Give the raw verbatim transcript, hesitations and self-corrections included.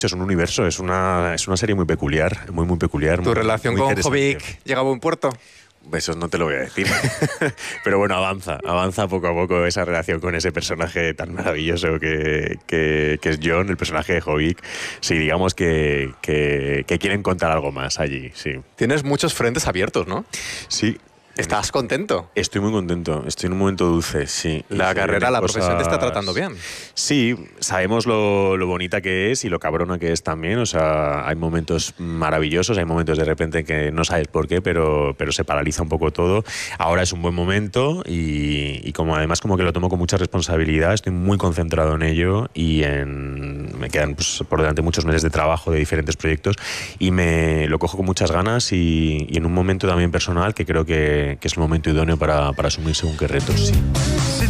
Es un universo, es una, es una serie muy peculiar, muy, muy peculiar. ¿Tu muy, relación muy con Jobbik llega a buen puerto? Eso no te lo voy a decir. Pero bueno, avanza, avanza poco a poco esa relación con ese personaje tan maravilloso que, que, que es John, el personaje de Jobbik. Sí, digamos que, que, que quieren contar algo más allí, sí. Tienes muchos frentes abiertos, ¿no? Sí. ¿Estás contento? Estoy muy contento, estoy en un momento dulce, sí. La Y carrera, la cosas... profesión te está tratando bien. Sí, sabemos lo, lo bonita que es y lo cabrona que es también. O sea, hay momentos maravillosos, hay momentos de repente que no sabes por qué, pero, pero se paraliza un poco todo. Ahora es un buen momento y, y como además como que lo tomo con mucha responsabilidad, estoy muy concentrado en ello y en, me quedan pues, por delante muchos meses de trabajo de diferentes proyectos y me lo cojo con muchas ganas y, y en un momento también personal que creo que que es el momento idóneo para, para asumir según qué retos, sí.